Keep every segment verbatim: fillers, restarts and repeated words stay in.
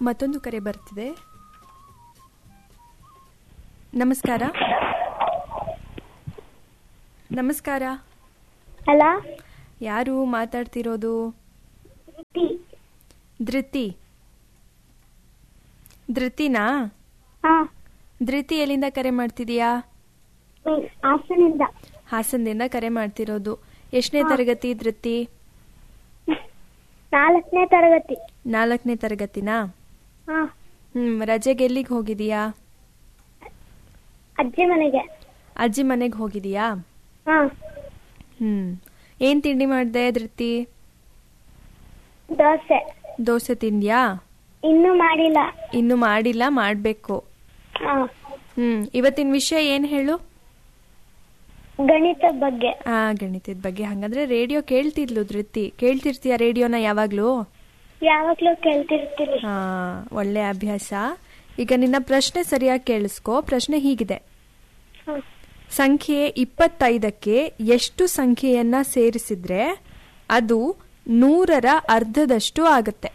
ಮತ್ತೊಂದು ಕರೆ ಬರ್ತಿದೆ. ನಮಸ್ಕಾರ. ನಮಸ್ಕಾರ. ಹಲೋ, ಯಾರು ಮಾತಾಡ್ತಿರೋದು? ಧೃತಿ. ಧೃತಿನಾ? ಹಾ. ಧೃತಿ ಎಲ್ಲಿಂದ ಕರೆ ಮಾಡ್ತಿದೀಯಾ? ಹಾಸನದಿಂದ. ಹಾಸನದಿಂದ ಕರೆ ಮಾಡ್ತಿರೋದು. ಎಷ್ಟನೇ ತರಗತಿ ಧೃತಿ? ನಾಲ್ಕನೇ ತರಗತಿ. ನಾಲ್ಕನೇ ತರಗತಿನಾ? ಹ್ಮ್. ರಜೆಗೆ ಎಲ್ಲಿಗೆ ಹೋಗಿದೀಯಾ? ಅಜ್ಜಿ ಮನೆಗೆ. ಅಜ್ಜಿ ಮನೆಗೆ ಹೋಗಿದೀಯಾ? ಹ್ಮ್. ಏನ್ ತಿಂಡಿ ಮಾಡ್ದೆ ಧೃತಿ? ದೋಸೆ. ದೋಸೆ ತಿಂದ್ಯಾ? ಇನ್ನೂ ಮಾಡಿಲ್ಲ. ಇನ್ನು ಮಾಡಿಲ್ಲ, ಮಾಡ್ಬೇಕು. ಹ್ಮ್. ಇವತ್ತಿನ ವಿಷಯ ಏನ್ ಹೇಳು? ಗಣಿತದ ಬಗ್ಗೆ. ಆ ಗಣಿತದ ಬಗ್ಗೆ. ಹಂಗಂದ್ರೆ ರೇಡಿಯೋ ಕೇಳ್ತಿದ್ಲು ಧೃತಿ. ಕೇಳ್ತಿರ್ತೀಯ ರೇಡಿಯೋನ ಯಾವಾಗ್ಲೂ? ಯಾವಾಗ್ಲೂ ಕೇಳ್ತಿರ್ತೀನಿ. ಹಾ, ಒಳ್ಳೆ ಅಭ್ಯಾಸ. ಈಗ ನಿನ್ನ ಪ್ರಶ್ನೆ ಸರಿಯಾಗಿ ಕೇಳಿಸ್ಕೊ. ಪ್ರಶ್ನೆ ಹೀಗಿದೆ: ಸಂಖ್ಯೆ ಇಪ್ಪತ್ತೈದಕ್ಕೆ ಎಷ್ಟು ಸಂಖ್ಯೆಯನ್ನ ಸೇರಿಸಿದ್ರೆ ಅದು ನೂರರ ಅರ್ಧದಷ್ಟು ಆಗುತ್ತೆ?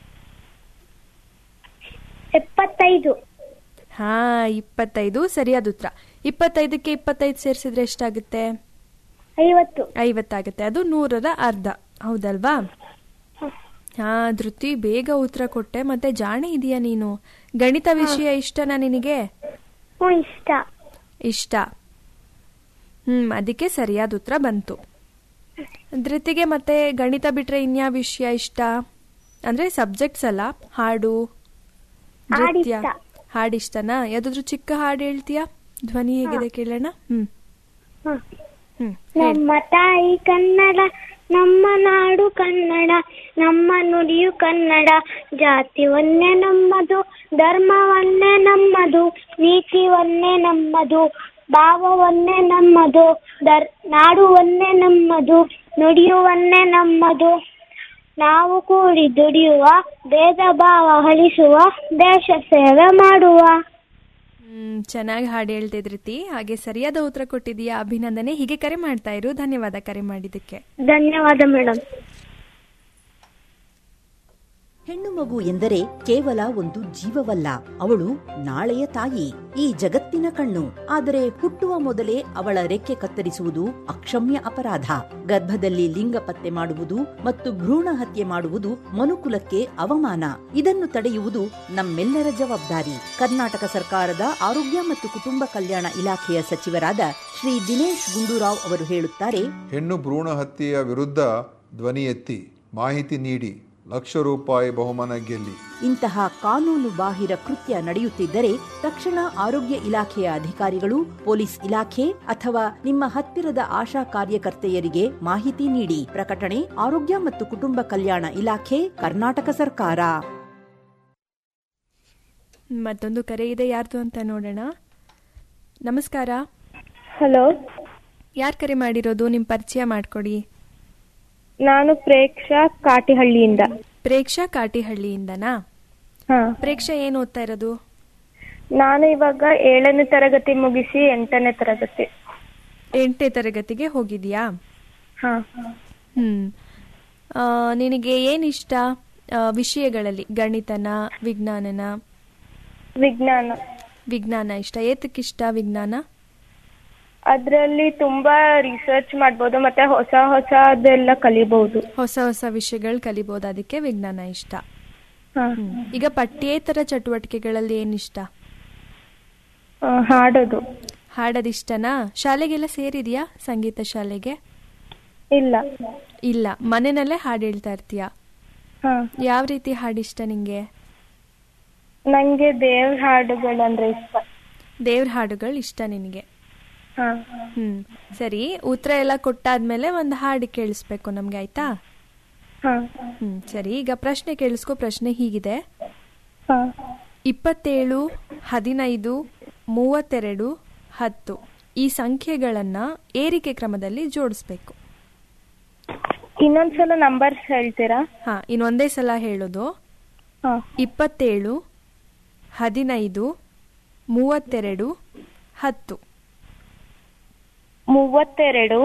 ಎಪ್ಪತ್ತೈದು. ಹಾ, ಇಪ್ಪತ್ತೈದು ಸರಿಯಾದ ಉತ್ತರ. ಇಪ್ಪತ್ತೈದಕ್ಕೆ ಇಪ್ಪತ್ತೈದು ಸೇರಿಸಿದ್ರೆ ಎಷ್ಟಾಗುತ್ತೆ? ಐವತ್ತು. ಐವತ್ತಾಗುತ್ತೆ. ಅದು ನೂರರ ಅರ್ಧ. ಹೌದಲ್ವಾ? ಹಾ ಧೃತಿ, ಬೇಗ ಉತ್ತರ ಕೊಟ್ಟೆ. ಮತ್ತೆ ಜಾಣೆ ಇದೆಯಾ ನೀನು. ಗಣಿತ ವಿಷಯ ಇಷ್ಟನಾ ನಿನಗೆ? ಇಷ್ಟ. ಇಷ್ಟ. ಹ್ಮ್. ಅದಕ್ಕೆ ಸರಿಯಾದ ಉತ್ತರ ಬಂತು. ಧೃತಿಗೆ ಮತ್ತೆ ಗಣಿತ ಬಿಟ್ರೆ ಇನ್ಯಾವ ವಿಷಯ ಇಷ್ಟ? ಅಂದ್ರೆ ಸಬ್ಜೆಕ್ಟ್ಸ್ ಅಲ್ಲ, ಹಾಡು, ನೃತ್ಯ. ಹಾಡಿಷ್ಟನಾ? ಯಾವ್ದಾದ್ರು ಚಿಕ್ಕ ಹಾಡು ಹೇಳ್ತೀಯಾ? ಧ್ವನಿ ಹೇಗಿದೆ ಕೇಳೋಣ. ಹ್ಮ್ ಹ್ಮ್ ನಮ್ಮ ತಾಯಿ ಕನ್ನಡ, ನಮ್ಮ ನಾಡು ಕನ್ನಡ, ನಮ್ಮ ನುಡಿಯು ಕನ್ನಡ, ಜಾತಿ ಒಂದೇ ನಮ್ಮದು, ಧರ್ಮವನ್ನೇ ನಮ್ಮದು, ನೀತಿ ಒಂದೇ ನಮ್ಮದು, ಭಾವ ಒಂದೇ ನಮ್ಮದು, ದರ್ ನಾಡು ಒಂದೇ ನಮ್ಮದು, ನುಡಿಯು ಒಂದೇ ನಮ್ಮದು, ನಾವು ಕೂಡಿ ದುಡಿಯುವ, ಭೇದ ಭಾವ ಅಳಿಸುವ, ದೇಶ ಸೇವೆ ಮಾಡುವ. ಹ್ಮ್. ಚೆನ್ನಾಗಿ ಹಾಡು ಹೇಳ್ತಿದ್ರಿ. ಹಾಗೆ ಸರಿಯಾದ ಉತ್ತರ ಕೊಟ್ಟಿದೀಯಾ. ಅಭಿನಂದನೆ. ಹೀಗೆ ಕರೆ ಮಾಡ್ತಾ ಇರು. ಧನ್ಯವಾದ ಕರೆ ಮಾಡಿದ್ದಕ್ಕೆ. ಧನ್ಯವಾದ ಮೇಡಮ್. ಹೆಣ್ಣು ಮಗು ಎಂದರೆ ಕೇವಲ ಒಂದು ಜೀವವಲ್ಲ, ಅವಳು ನಾಳೆಯ ತಾಯಿ, ಈ ಜಗತ್ತಿನ ಕಣ್ಣು. ಆದರೆ ಹುಟ್ಟುವ ಮೊದಲೇ ಅವಳ ರೆಕ್ಕೆ ಕತ್ತರಿಸುವುದು ಅಕ್ಷಮ್ಯ ಅಪರಾಧ. ಗರ್ಭದಲ್ಲಿ ಲಿಂಗ ಪತ್ತೆ ಮಾಡುವುದು ಮತ್ತು ಭ್ರೂಣ ಹತ್ಯೆ ಮಾಡುವುದು ಮನುಕುಲಕ್ಕೆ ಅವಮಾನ. ಇದನ್ನು ತಡೆಯುವುದು ನಮ್ಮೆಲ್ಲರ ಜವಾಬ್ದಾರಿ. ಕರ್ನಾಟಕ ಸರ್ಕಾರದ ಆರೋಗ್ಯ ಮತ್ತು ಕುಟುಂಬ ಕಲ್ಯಾಣ ಇಲಾಖೆಯ ಸಚಿವರಾದ ಶ್ರೀ ದಿನೇಶ್ ಗುಂಡೂರಾವ್ ಅವರು ಹೇಳುತ್ತಾರೆ: ಹೆಣ್ಣು ಭ್ರೂಣ ಹತ್ಯೆಯ ವಿರುದ್ಧ ಧ್ವನಿ ಎತ್ತಿ ಮಾಹಿತಿ ನೀಡಿ ಲಕ್ಷ ರೂಪಾಯಿ ಬಹುಮಾನ ಗೆಲ್ಲಿ. ಇಂತಹ ಕಾನೂನು ಬಾಹಿರ ಕೃತ್ಯ ನಡೆಯುತ್ತಿದ್ದರೆ ತಕ್ಷಣ ಆರೋಗ್ಯ ಇಲಾಖೆಯ ಅಧಿಕಾರಿಗಳು, ಪೊಲೀಸ್ ಇಲಾಖೆ ಅಥವಾ ನಿಮ್ಮ ಹತ್ತಿರದ ಆಶಾ ಕಾರ್ಯಕರ್ತೆಯರಿಗೆ ಮಾಹಿತಿ ನೀಡಿ. ಪ್ರಕಟಣೆ ಆರೋಗ್ಯ ಮತ್ತು ಕುಟುಂಬ ಕಲ್ಯಾಣ ಇಲಾಖೆ, ಕರ್ನಾಟಕ ಸರ್ಕಾರ. ಮತ್ತೊಂದು ಕರೆ ಇದೆ. ಯಾರ್ದು ಅಂತ ನೋಡೋಣ. ನಮಸ್ಕಾರ. ಹಲೋ, ಯಾರು ಕರೆ ಮಾಡಿರೋದು? ನಿಮ್ ಪರಿಚಯ ಮಾಡ್ಕೊಡಿ. ನಾನು ಪ್ರೇಕ್ಷಾ ಕಾಟಿಹಳ್ಳಿಯಿಂದ. ಪ್ರೇಕ್ಷಾ ಕಾಟಿಹಳ್ಳಿಯಿಂದನಾ? ಹಾ. ಪ್ರೇಕ್ಷಾ ಏನ್ ಓದ್ತಾ ಇರೋದು? ನಾನು ಇವಾಗ ಏಳನೇ ತರಗತಿ ಮುಗಿಸಿ ಎಂಟನೇ ತರಗತಿ. ಎಂಟನೇ ತರಗತಿಗೆ ಹೋಗಿದ್ಯಾ? ಹಾ. ಹ್ಮ್. ನಿನಗೆ ಏನ್ ಇಷ್ಟ ವಿಷಯಗಳಲ್ಲಿ? ಗಣಿತನ, ವಿಜ್ಞಾನನ? ವಿಜ್ಞಾನ. ವಿಜ್ಞಾನ ಇಷ್ಟ. ಏತಕ್ಕಿಷ್ಟ ವಿಜ್ಞಾನ? ಅದ್ರಲ್ಲಿ ತುಂಬಾ ರಿಸರ್ಚ್ ಮಾಡ್ಬೋದು, ಮತ್ತೆ ಹೊಸ ಹೊಸದೆಲ್ಲ ಕಲಿಬಹುದು. ಹೊಸ ಹೊಸ ವಿಷಯಗಳು ಕಲಿಬಹುದು, ಅದಕ್ಕೆ ವಿಜ್ಞಾನ ಇಷ್ಟ. ಹಾ. ಈಗ ಪಠ್ಯೇತರ ಚಟುವಟಿಕೆಗಳಲ್ಲಿ ಏನಿಷ್ಟ? ಹಾಡೋದು. ಹಾಡೋದಿಷ್ಟನಾ? ಶಾಲೆಗೆಲ್ಲ ಸೇರಿದ್ಯಾ? ಸಂಗೀತ ಶಾಲೆಗೆ? ಇಲ್ಲ. ಇಲ್ಲ, ಮನೆಯಲ್ಲೇ ಹಾಡು ಹೇಳ್ತಾ ಇರ್ತೀಯ? ಯಾವ ರೀತಿ ಹಾಡಿಷ್ಟ ನಿಂಗೆ? ನಂಗೆ ದೇವ್ರ ಹಾಡುಗಳಂದ್ರೆ ಇಷ್ಟ. ದೇವ್ರ ಹಾಡುಗಳು ಇಷ್ಟ ನಿನಗೆ? ಹ್ಮ್. ಸರಿ, ಉತ್ತರ ಎಲ್ಲ ಕೊಟ್ಟಾದ್ಮೇಲೆ ಒಂದು ಹಾಡು ಕೇಳಿಸ್ಬೇಕು ನಮ್ಗೆ, ಆಯ್ತಾ? ಹ್ಮ್. ಸರಿ, ಈಗ ಪ್ರಶ್ನೆ ಕೇಳಿಸ್ಕೊ. ಪ್ರಶ್ನೆ ಹೀಗಿದೆ: ಇಪ್ಪತ್ತೇಳು, ಹದಿನೈದು, ಮೂವತ್ತೆರಡು, ಹತ್ತು ಈ ಸಂಖ್ಯೆಗಳನ್ನ ಏರಿಕೆ ಕ್ರಮದಲ್ಲಿ ಜೋಡಿಸ್ಬೇಕು. ಇನ್ನೊಂದ್ಸಲ ನಂಬರ್ ಹೇಳ್ತೀರಾ? ಹಾ, ಇನ್ನೊಂದೇ ಸಲ ಹೇಳೋದು. ಇಪ್ಪತ್ತೇಳು, ಹದಿನೈದು, ಮೂವತ್ತೆರಡು, ಹತ್ತು. ಮೂವತ್ತೆರಡು,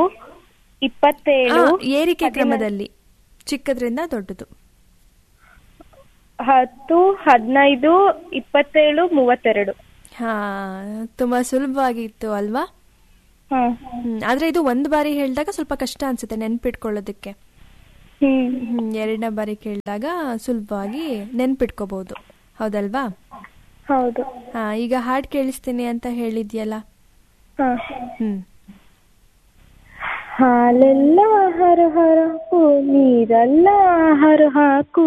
ಇಪ್ಪತ್ತೇಳು, ಏರಿಕೆ ಕ್ರಮದಲ್ಲಿ ಚಿಕ್ಕದ್ರಿಂದ ದೊಡ್ಡದು. ಹತ್ತು ಹದಿನೈದು ಇಪ್ಪತ್ತೇಳು ಮೂವತ್ತೆರಡು. ಹಾ, ತುಂಬಾ ಸುಲಭವಾಗಿತ್ತು ಅಲ್ವಾ? ಹ್ಮ್ ಹ್ಮ್ ಆದ್ರೆ ಇದು ಒಂದು ಬಾರಿ ಹೇಳಿದಾಗ ಸ್ವಲ್ಪ ಕಷ್ಟ ಅನ್ಸುತ್ತೆ ನೆನ್ಪಿಟ್ಕೊಳ್ಳೋದಕ್ಕೆ. ಹ್ಮ್ ಹ್ಮ್ ಎರಡನೇ ಬಾರಿ ಕೇಳಿದಾಗ ಸುಲಭವಾಗಿ ನೆನ್ಪಿಟ್ಕೋಬಹುದು, ಹೌದಲ್ವಾ? ಹೌದು. ಹಾ, ಈಗ ಹಾಡ್ ಕೇಳಿಸ್ತೀನಿ ಅಂತ ಹೇಳಿದ್ಯಲ್ಲ. ಹಾ. ಹ್ಮ್ ಹಾಲೆಲ್ಲ ಹರ ಹರ ನೀರೆಲ್ಲ ಹರ ಹಾಕು